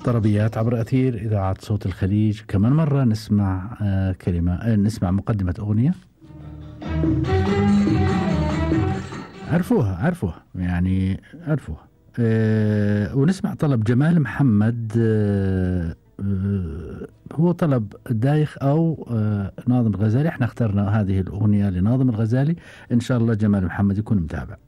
طربيات عبر أثير إذاعة صوت الخليج. كمان مرة نسمع نسمع مقدمة أغنية عرفوها يعني عرفوها. ونسمع طلب جمال محمد. هو طلب دايخ أو ناظم الغزالي. احنا اخترنا هذه الأغنية لناظم الغزالي. إن شاء الله جمال محمد يكون متابع.